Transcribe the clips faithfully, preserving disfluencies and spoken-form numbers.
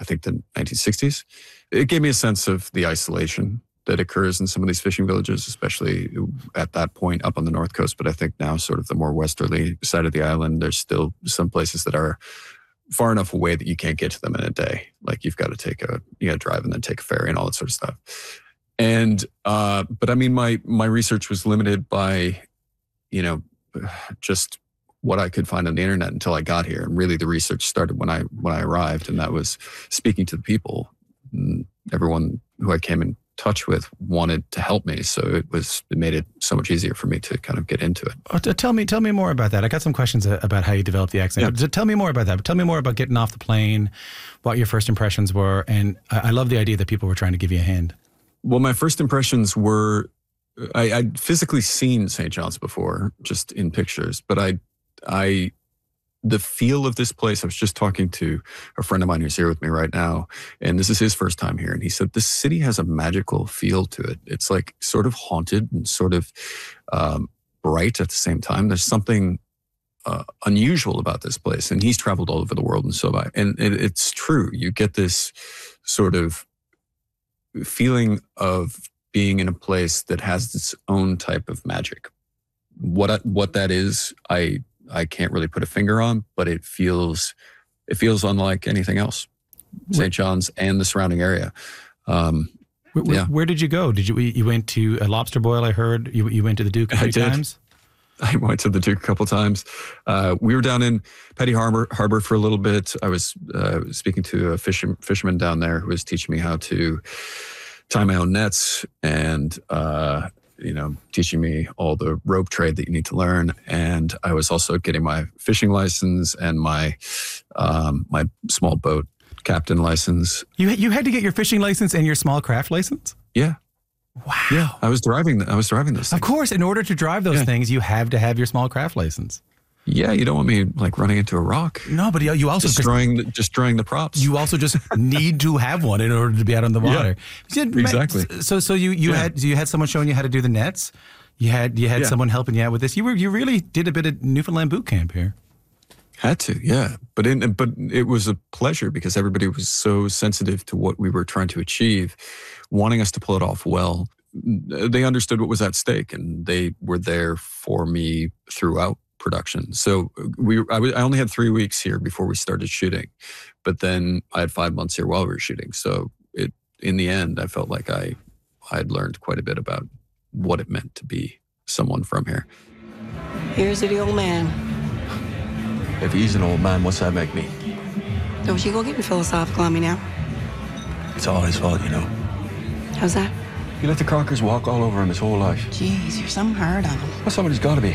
I think, the nineteen sixties. It gave me a sense of the isolation that occurs in some of these fishing villages, especially at that point up on the North Coast. But I think now sort of the more westerly side of the island, there's still some places that are far enough away that you can't get to them in a day. Like you've got to take a, you got to drive and then take a ferry and all that sort of stuff. And, uh, but I mean, my, my research was limited by, you know, just what I could find on the internet until I got here. And really the research started when I, when I arrived, and that was speaking to the people. And everyone who I came in touch with wanted to help me, so it was it made it so much easier for me to kind of get into it. Oh, tell me, tell me more about that. I got some questions about how you developed the accent. Yeah. Tell me more about that. Tell me more about getting off the plane, what your first impressions were, and I, I love the idea that people were trying to give you a hand. Well, my first impressions were I, I'd physically seen Saint John's before, just in pictures, but I, I. The feel of this place, I was just talking to a friend of mine who's here with me right now, and this is his first time here. And he said, this city has a magical feel to it. It's like sort of haunted and sort of um, bright at the same time. There's something uh, unusual about this place. And he's traveled all over the world and so have I. And it, it's true. You get this sort of feeling of being in a place that has its own type of magic. What what that is, I I can't really put a finger on, but it feels it feels unlike anything else. Saint John's and the surrounding area. Um, where, yeah. Where did you go? Did you you went to a Lobster Boil? I heard you you went to the Duke a few I did. times. I went to the Duke a couple times. Uh, we were down in Petty Harbor Harbor for a little bit. I was uh, speaking to a fish, fisherman down there who was teaching me how to tie my own nets and. Uh, you know, teaching me all the rope trade that you need to learn. And I was also getting my fishing license and my um, my small boat captain license. You you had to get your fishing license and your small craft license? Yeah. Wow. Yeah, I was driving. I was driving this. Of course, in order to drive those yeah. things, you have to have your small craft license. Yeah, you don't want me like running into a rock. No, but you also destroying the, destroying the props. You also just need to have one in order to be out on the water. Yeah, exactly. So, so you you yeah. had you had someone showing you how to do the nets. You had you had yeah. someone helping you out with this. You were you really did a bit of Newfoundland boot camp here. Had to, yeah. But in but it was a pleasure because everybody was so sensitive to what we were trying to achieve, wanting us to pull it off well. They understood what was at stake, and they were there for me throughout production. So we, I, w- I only had three weeks here before we started shooting, but then I had five months here while we were shooting. So it, in the end, I felt like I, I had learned quite a bit about what it meant to be someone from here. Here's to the old man. If he's an old man, what's that make me? Don't you go getting philosophical on me now. It's all his fault, you know. How's that? You let the Crockers walk all over him his whole life. Jeez, you're some hard on him. Well, somebody's got to be.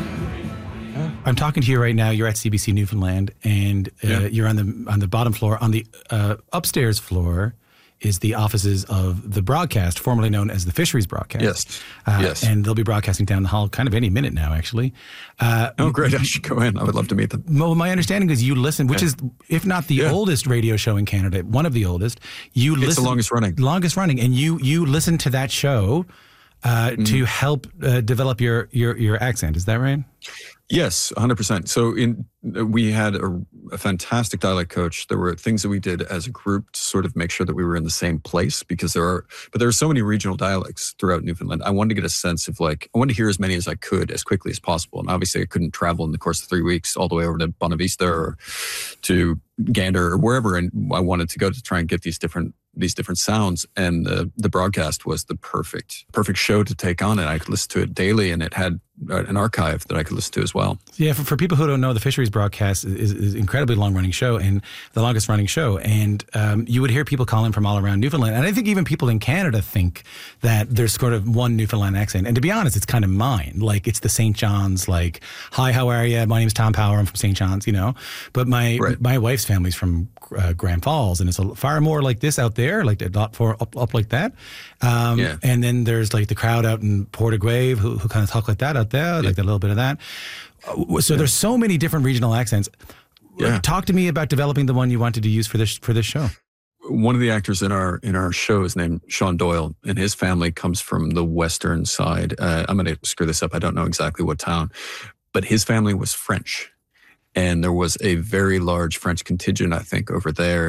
I'm talking to you right now. You're at C B C Newfoundland, and uh, yeah. you're on the on the bottom floor. On the uh, upstairs floor is the offices of the broadcast, formerly known as the Fisheries Broadcast. Yes, uh, yes. And they'll be broadcasting down the hall kind of any minute now, actually. Uh, oh, great. I should go in. I would love to meet them. Well, my understanding is you listen, which yeah. is, if not the yeah. oldest radio show in Canada, one of the oldest. You it's listen, the longest running. Longest running. And you you listen to that show uh, mm-hmm. to help uh, develop your, your, your accent. Is that right? Yes, one hundred percent. So in we had a, a fantastic dialect coach. There were things that we did as a group to sort of make sure that we were in the same place because there are, but there are so many regional dialects throughout Newfoundland. I wanted to get a sense of like, I wanted to hear as many as I could as quickly as possible. And obviously I couldn't travel in the course of three weeks all the way over to Bonavista or to Gander or wherever. And I wanted to go to try and get these different these different sounds, and the the broadcast was the perfect perfect show to take on it. I could listen to it daily, and it had an archive that I could listen to as well. Yeah, for, for people who don't know, the Fisheries Broadcast is, is an incredibly long-running show and the longest-running show, and um, you would hear people calling from all around Newfoundland, and I think even people in Canada think that there's sort of one Newfoundland accent, and to be honest, it's kind of mine. Like, it's the Saint John's, like, hi, how are you? My name's Tom Power, I'm from Saint John's, you know, but my right. my wife's family's from uh, Grand Falls, and it's a, far more like this out there, like a lot for up, up like that. Um, yeah. And then there's like the crowd out in Portagrave who, who kind of talk like that out there, yeah. like a little bit of that. So yeah. there's so many different regional accents. Yeah. Talk to me about developing the one you wanted to use for this for this show. One of the actors in our in our show is named Sean Doyle, and his family comes from the western side. Uh, I'm going to screw this up. I don't know exactly what town, but his family was French. And there was a very large French contingent, I think, over there.